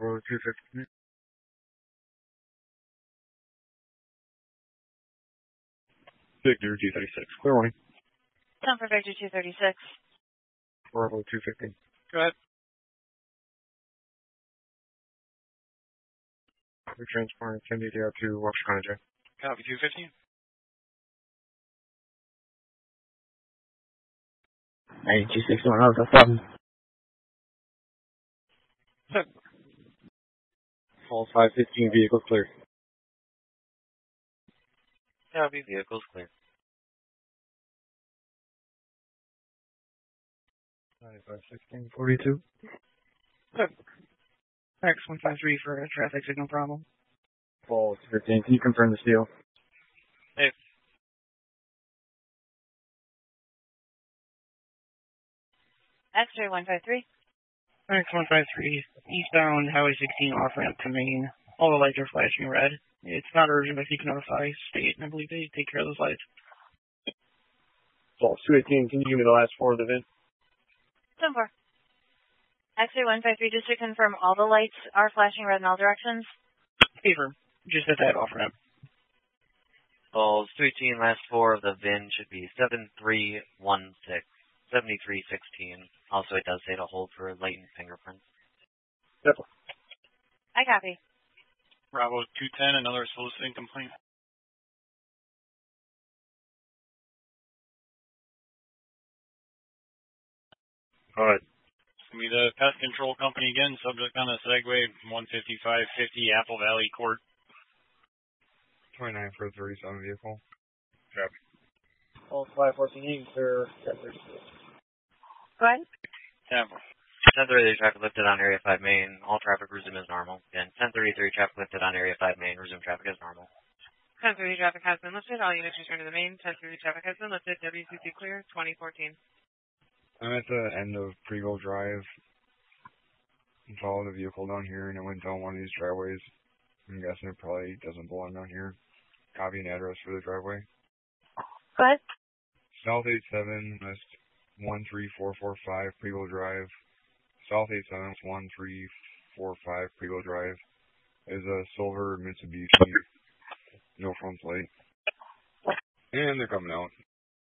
Bravo 250. Victor 236. Clear warning. Come for Victor 236. Bravo 250. Go ahead. We're transporting 10 DDR to Washington, J. Copy 250. 9261 out of 7. All 515 vehicles clear. Copy, vehicles clear. 951642. X153 for a traffic signal problem. Falls 15. Can you confirm the steal? Hey. X-ray 153. X153, eastbound Highway 16 off ramp to Maine. All the lights are flashing red. It's not urgent, but if you can notify state, and I believe they take care of those lights. Falls 218. Can you give me the last four of the VIN? 10-4. X-ray 153, just to confirm, all the lights are flashing red in all directions? Favor, just at that off ramp. Falls 218, last four of the VIN should be 7316, 7316. Also, it does say to hold for latent fingerprints. Yep. I copy. Bravo 210, another soliciting complaint. All right. It's going to be the pest control company again, subject on the Segway, 15550 Apple Valley Court. 29 for a 37 vehicle. Copy. All 514 clear. Go ahead. 10-4. 1033 traffic lifted on Area 5 Main. All traffic resume as normal. And 1033 traffic lifted on Area 5 Main. Resume traffic as normal. 1030 traffic has been lifted. All units return to the main. 1030 traffic has been lifted. WCC clear. 2014. I'm at the end of Prevost Drive. I followed a vehicle down here and it went down one of these driveways. I'm guessing it probably doesn't belong down here. Copy and address for the driveway. Go ahead. South 87 West 13445 Prevost Drive. South 87 1345 Prevost Drive is a silver Mitsubishi. No front plate. And they're coming out.